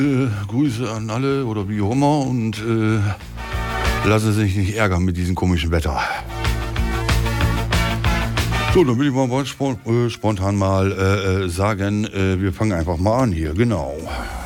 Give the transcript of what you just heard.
Grüße an alle oder wie auch immer und lassen sich nicht ärgern mit diesem komischen Wetter. So, dann will ich mal spontan mal sagen, wir fangen einfach mal an hier, genau.